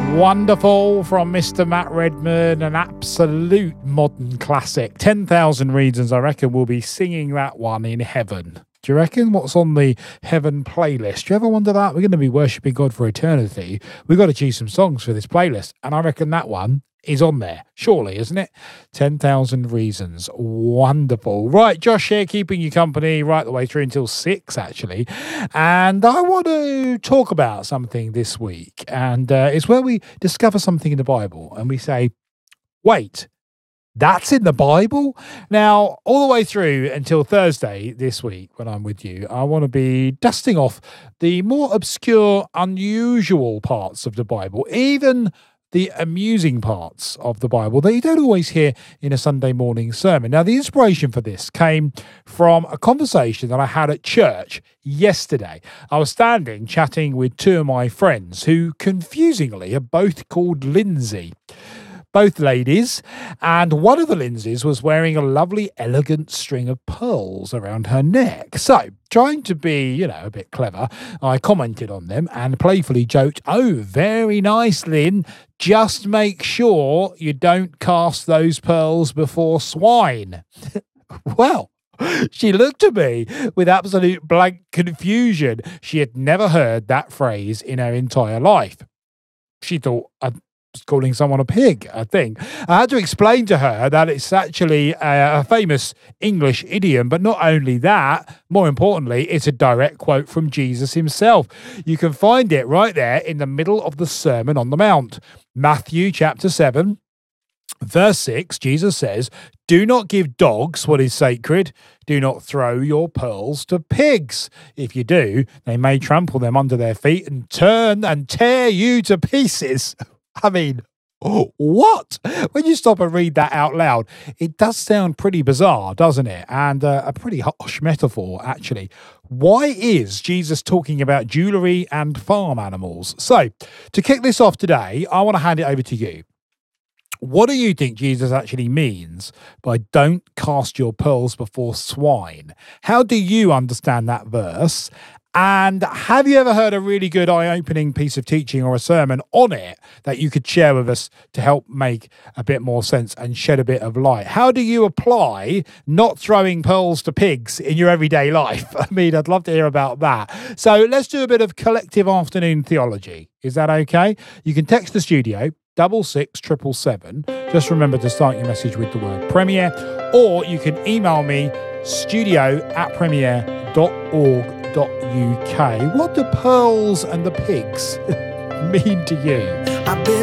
Wonderful from Mr. Matt Redman, an absolute modern classic. 10,000 Reasons, I reckon we'll be singing that one in heaven. Do you reckon what's on the heaven playlist? Do you ever wonder that? We're going to be worshipping God for eternity. We've got to choose some songs for this playlist, and I reckon that one is on there, surely, isn't it? 10,000 Reasons. Wonderful. Right, Josh here, keeping you company right the way through until 6, actually. And I want to talk about something this week. And it's where we discover something in the Bible and we say, wait, that's in the Bible? Now, all the way through until Thursday this week, when I'm with you, I want to be dusting off the more obscure, unusual parts of the Bible, even the amusing parts of the Bible that you don't always hear in a Sunday morning sermon. Now, the inspiration for this came from a conversation that I had at church yesterday. I was standing chatting with two of my friends who, confusingly, are both called Lindsay. Both ladies, and one of the Lindsays was wearing a lovely, elegant string of pearls around her neck. So, trying to be, a bit clever, I commented on them and playfully joked, "Oh, very nice, Lynn. Just make sure you don't cast those pearls before swine." Well, she looked at me with absolute blank confusion. She had never heard that phrase in her entire life. She thought I was calling someone a pig, I think. I had to explain to her that it's actually a famous English idiom, but not only that, more importantly, it's a direct quote from Jesus himself. You can find it right there in the middle of the Sermon on the Mount. Matthew chapter 7, verse 6, Jesus says, "Do not give dogs what is sacred. Do not throw your pearls to pigs. If you do, they may trample them under their feet and turn and tear you to pieces." I mean, what? When you stop and read that out loud, it does sound pretty bizarre, doesn't it? And a pretty harsh metaphor, actually. Why is Jesus talking about jewellery and farm animals? So, to kick this off today, I want to hand it over to you. What do you think Jesus actually means by "don't cast your pearls before swine"? How do you understand that verse? And have you ever heard a really good eye-opening piece of teaching or a sermon on it that you could share with us to help make a bit more sense and shed a bit of light? How do you apply not throwing pearls to pigs in your everyday life? I mean, I'd love to hear about that. So let's do a bit of collective afternoon theology. Is that okay? You can text the studio 66777. Just remember to start your message with the word Premier, or you can email me studio@premier.org.uk. What do pearls and the pigs mean to you?